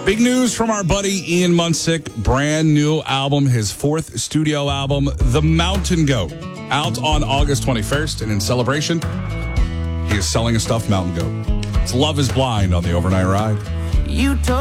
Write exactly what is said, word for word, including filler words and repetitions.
Big news from our buddy Ian Munsick. Brand new album, his fourth studio album, The Mountain Goat, out on August twenty-first. And in celebration, he is selling a stuffed mountain goat. It's Love is Blind on the Overnight Ride. You told